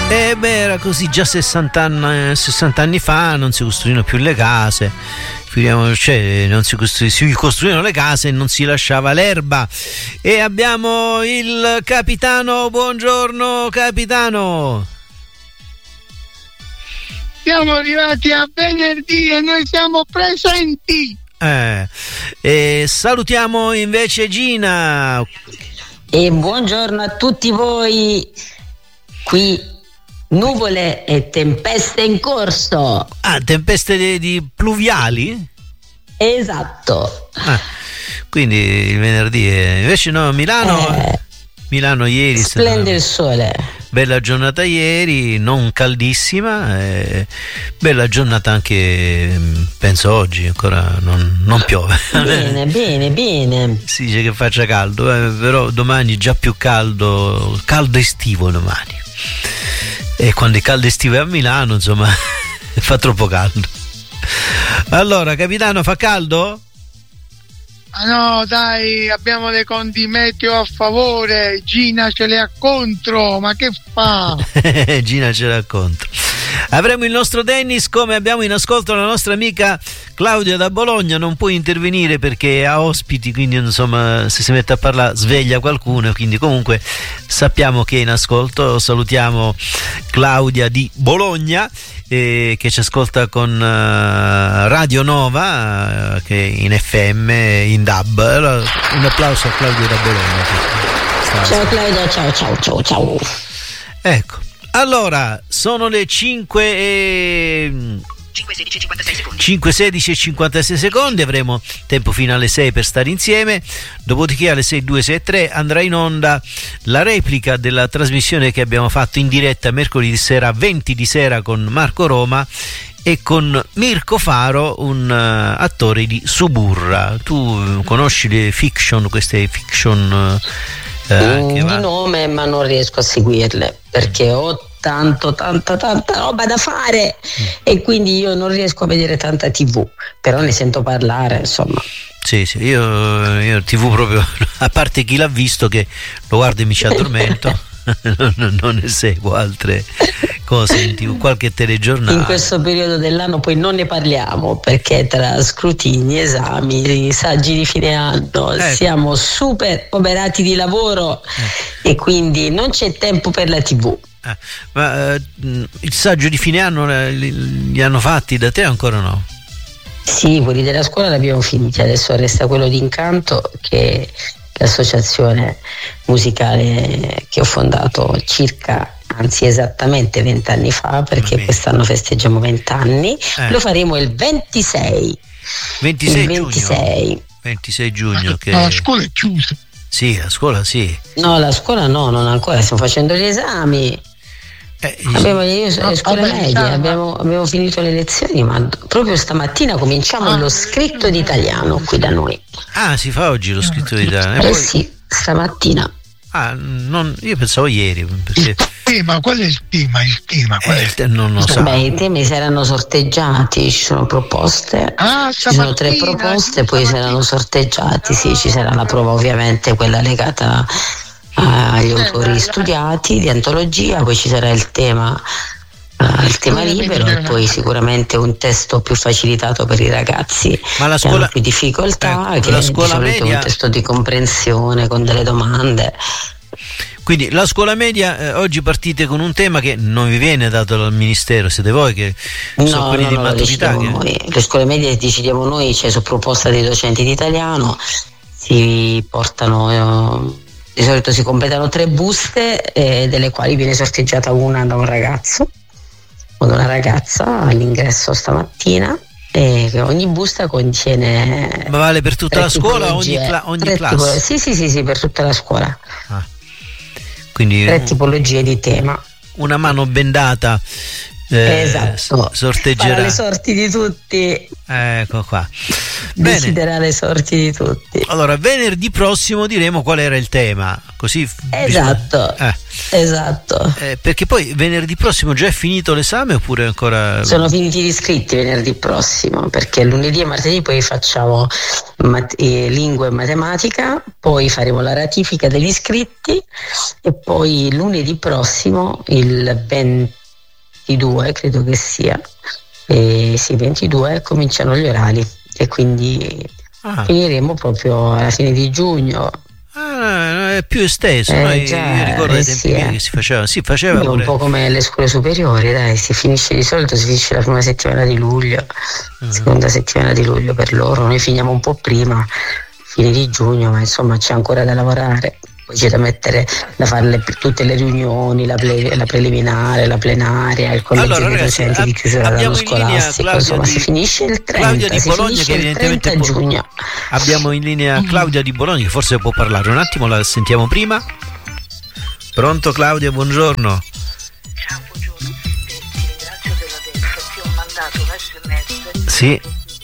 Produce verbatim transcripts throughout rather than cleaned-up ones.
E beh, era così già sessanta anni, sessanta anni fa, non si costruivano più le case, cioè non si, costru- si costruivano le case e non si lasciava l'erba. E abbiamo il capitano, buongiorno capitano. Siamo arrivati a venerdì e noi siamo presenti. Eh, e salutiamo invece Gina. E buongiorno a tutti voi. Qui nuvole e tempeste in corso. Ah, tempeste di, di pluviali? Esatto. Ah, quindi il venerdì è... invece no, Milano eh, Milano ieri splende il sole. Bella giornata ieri, non caldissima, eh, bella giornata anche penso oggi, ancora non, non piove. Bene, bene, bene. Si dice che faccia caldo, eh, però domani già più caldo, caldo estivo domani. E quando è caldo estivo è a Milano, insomma, fa troppo caldo. Allora, capitano, fa caldo? Ma no, dai, abbiamo le conti meteo a favore, Gina ce le ha contro, ma che fa? Gina ce l'ha contro. Avremo il nostro tennis, come abbiamo in ascolto la nostra amica Claudia da Bologna, non può intervenire perché ha ospiti, quindi insomma se si mette a parlare sveglia qualcuno, quindi comunque sappiamo che è in ascolto. Salutiamo Claudia di Bologna eh, che ci ascolta con uh, Radio Nova, uh, che in F M, in D A B. Allora, un applauso a Claudia da Bologna. Ciao Claudia, ciao ciao ciao ciao. Ecco. Allora, sono le cinque e cinque sedici e cinquantasei secondi, avremo tempo fino alle sei per stare insieme, dopodiché alle sei due sei tre andrà in onda la replica della trasmissione che abbiamo fatto in diretta mercoledì sera venti di sera con Marco Roma e con Mirko Faro, un uh, attore di Suburra. Tu conosci le fiction, queste fiction... Uh, Mm, di nome, ma non riesco a seguirle perché ho tanto tanta tanta roba da fare mm. e quindi io non riesco a vedere tanta tivù, però ne sento parlare, insomma. Sì, sì, io, io tivù proprio, a parte chi l'ha visto che lo guardo e mi ci addormento. non, non ne seguo altre cose in tivù, qualche telegiornale. In questo periodo dell'anno poi non ne parliamo perché tra scrutini, esami, saggi di fine anno ecco. siamo super oberati di lavoro eh. e quindi non c'è tempo per la tivù. Eh, ma eh, il saggio di fine anno li, li hanno fatti da te o ancora no? Sì, quelli della scuola l'abbiamo finiti, adesso resta quello di Incanto, che l'associazione musicale che ho fondato circa, anzi esattamente vent'anni fa, perché quest'anno festeggiamo vent'anni. Eh. Lo faremo il ventisei ventisei il ventisei giugno. ventisei giugno che... Ma la scuola è chiusa. Sì, la scuola sì. No, la scuola no, non ancora, stiamo facendo gli esami. Eh, abbiamo, io sono alle scuole medie, abbiamo, abbiamo finito le lezioni, ma proprio stamattina cominciamo ah. lo scritto di italiano qui da noi. Ah, si fa oggi lo scritto di italiano? Eh poi... sì, stamattina. Ah, non, io pensavo ieri. Perché... Il tema, qual è il tema? Il tema qual è? Eh, non lo so. Beh, i temi saranno sorteggiati, ci sono proposte, ah, ci sono tre proposte, poi saranno sorteggiati, sì, ci sarà la prova ovviamente, quella legata agli autori studiati di antologia, poi ci sarà il tema uh, il tema libero e poi sicuramente un testo più facilitato per i ragazzi ma la che scuola... hanno più difficoltà, eh, che la è scuola media... un testo di comprensione con delle domande. Quindi la scuola media, eh, oggi partite con un tema che non vi viene dato dal ministero, siete voi che no, sono quelli no, di no, maturità? Che... noi. Le scuole medie decidiamo noi, cioè su proposta dei docenti di italiano si portano... Eh, di solito si completano tre buste, eh, delle quali viene sorteggiata una da un ragazzo o da una ragazza all'ingresso stamattina, e ogni busta contiene... Ma vale per tutta la scuola? Ogni, cla- ogni classe? Tipo, sì, sì, sì, sì, per tutta la scuola. Ah. Quindi tre tipologie di tema. Una mano bendata eh, esatto, sorteggerà. Farà le sorti di tutti. Ecco qua. Deciderà Bene. le sorti di tutti. Allora, venerdì prossimo diremo qual era il tema. Così esatto. Bisogna... Eh. Esatto. Eh, perché poi venerdì prossimo già è finito l'esame oppure ancora? Sono finiti gli iscritti venerdì prossimo, perché lunedì e martedì poi facciamo mat- eh, lingua e matematica, poi faremo la ratifica degli iscritti e poi lunedì prossimo, il ventidue credo che sia, eh, sì ventidue, cominciano gli orali e quindi ah. finiremo proprio alla fine di giugno. Ah, è più esteso, eh, noi, già, io ricordo eh, i tempi sì, eh. che si faceva, si faceva pure. Un po' come le scuole superiori, dai, si finisce di solito, si finisce la prima settimana di luglio, uh-huh. seconda settimana di luglio per loro, noi finiamo un po' prima, fine di giugno, ma insomma c'è ancora da lavorare. Poi c'è da mettere, da fare le, tutte le riunioni, la, ple, la preliminare, la plenaria, il collegio allora, dei ragazzi, docenti ab- di chiusura dell'anno scolastico, insomma di, si finisce il trenta, Claudia di si Bologna che il trenta po- giugno. Abbiamo in linea Claudia di Bologna che forse può parlare un attimo, la sentiamo prima. Pronto Claudia, buongiorno. Ciao, buongiorno, ti ringrazio della dedica, ti ho mandato un sms. Sì.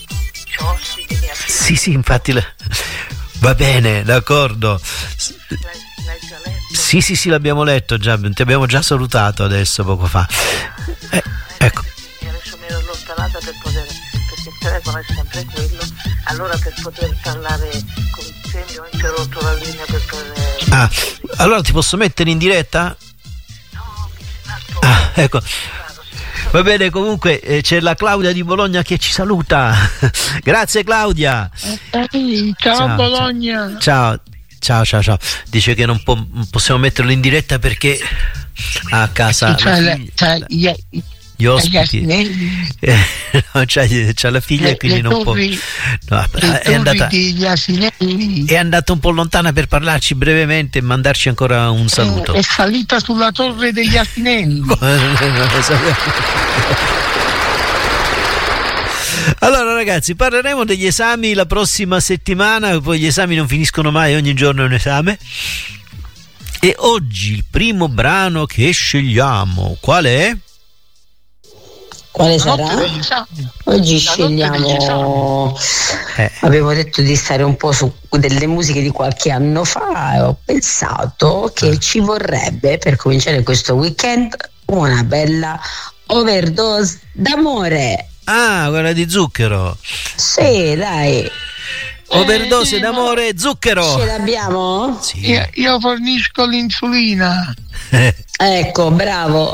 Sì, sì, infatti la... va bene, d'accordo. L'hai già letto? Sì, sì, sì, l'abbiamo letto già, ti abbiamo già salutato adesso, poco fa. Eh, ecco. Adesso mi ero allontanata per poter, perché il telefono è sempre quello, allora per poter parlare con te mi ho interrotto la linea per poter... Ah, allora ti posso mettere in diretta? No, ah, ecco. Va bene, comunque eh, c'è la Claudia di Bologna che ci saluta. Grazie Claudia. Ciao, ciao Bologna. Ciao. Ciao, ciao, ciao. Dice che non, po- non possiamo metterlo in diretta perché a casa c'è, la figlia, c'è la, gli, gli ospiti eh, no, c'è, c'è la figlia le, e quindi le non torri, può no, è, andata, è andata un po' lontana per parlarci brevemente e mandarci ancora un saluto. È, è salita sulla torre degli asinelli. Allora ragazzi, parleremo degli esami la prossima settimana, poi gli esami non finiscono mai, ogni giorno è un esame. E oggi il primo brano che scegliamo, qual è? Quale sarà? Oggi scegliamo, eh. avevo detto di stare un po' su delle musiche di qualche anno fa e ho pensato che ah. ci vorrebbe per cominciare questo weekend una bella overdose d'amore. Ah, quella di Zucchero. Sì, dai. Overdose eh, d'amore, Zucchero. Ce l'abbiamo? Sì. Io, io fornisco l'insulina. Ecco, bravo.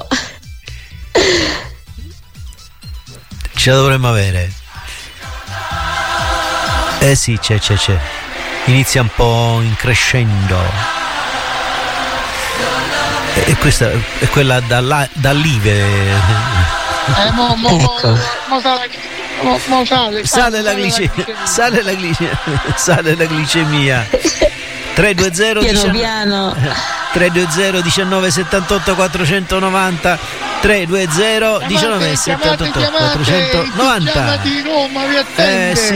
Ce la dovremmo avere. Eh sì, c'è, c'è, c'è. Inizia un po' in crescendo. E questa è quella dalla, dall'Ive. Eh, mo, mo, ecco. mo, mo, sale, mo, mo sale, sale, la glice, sale, la glice, sale la glicemia. tre due zero piano piano. tre due zero diciannove settantotto quattrocentonovanta tre due zero diciannove settantotto quattrocentonovanta. Di Roma vi attende. Eh sì,